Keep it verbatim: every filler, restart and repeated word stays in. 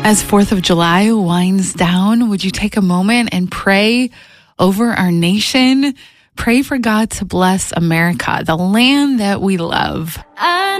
As fourth of July winds down, would you take a moment and pray over our nation? Pray for God to bless America, the land that we love. I